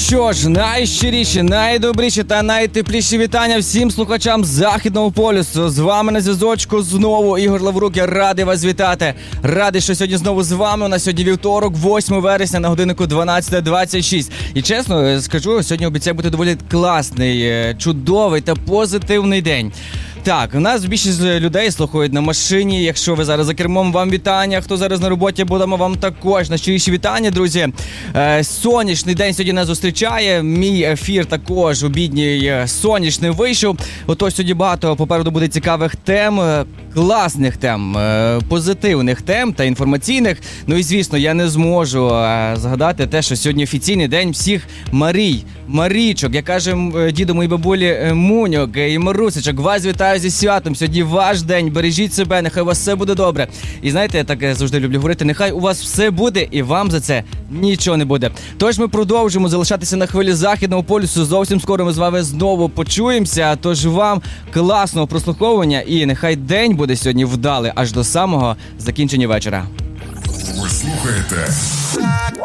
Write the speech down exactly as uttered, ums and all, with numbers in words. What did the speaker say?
що ж, найщиріші, найдобріші та найтепліші вітання всім слухачам Західного полюсу. З вами на зв'язочку знову Ігор Лаврук. Я радий вас вітати. Радий, що сьогодні знову з вами. У нас сьогодні вівторок, восьмого вересня, на годиннику дванадцята двадцять шість. І чесно скажу, сьогодні обіцяє бути доволі класний, чудовий та позитивний день. Так, у нас більшість людей слухають на машині. Якщо ви зараз за кермом, вам вітання. Хто зараз на роботі, будемо вам також найщиріші вітання, друзі. Е, сонячний день сьогодні нас зустрічає. Мій ефір також обідній сонячний вийшов. Отож, сьогодні багато попереду буде цікавих тем, класних тем, е, позитивних тем та інформаційних. Ну і, звісно, я не зможу е, згадати те, що сьогодні офіційний день всіх Марій, Марічок. Я кажу діду моїй бабулі Муньок і Марусечок. Вас вітаю зі святом. Сьогодні ваш день. Бережіть себе, нехай у вас все буде добре. І знаєте, я так завжди люблю говорити, нехай у вас все буде і вам за це нічого не буде. Тож ми продовжимо залишатися на хвилі Західного полюсу. Зовсім скоро ми з вами знову почуємося. Тож вам класного прослуховування і нехай день буде сьогодні вдалий аж до самого закінчення вечора. Ви слухаєте